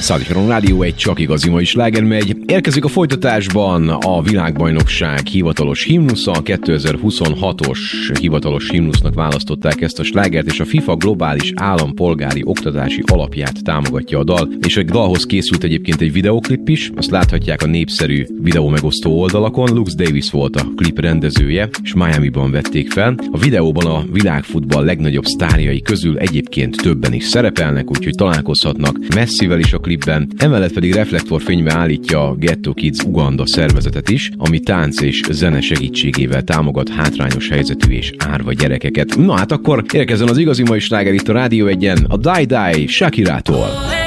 Szállítson Rádió, egy csak igazi mai sláger megy. Érkezik a folytatásban a világbajnokság hivatalos himnusza. A 2026-os hivatalos himnusznak választották ezt a slágert, és a FIFA globális állampolgári oktatási alapját támogatja a dal. És a dalhoz készült egyébként egy videoklip is, azt láthatják a népszerű videó megosztó oldalakon. Lux Davis volt a klip rendezője, és Miamiban vették fel. A videóban a világfutball legnagyobb sztárjai közül egyébként többen is szerepelnek, úgyhogy találkozhatnak Messivel is a klipben, emellett pedig reflektorfénybe állítja a Ghetto Kids Uganda szervezetet is, ami tánc és zene segítségével támogat hátrányos helyzetű és árva gyerekeket. Na hát akkor érkezzen az igazi mai sláger itt a Rádió 1-en, a Die Die Shakirától.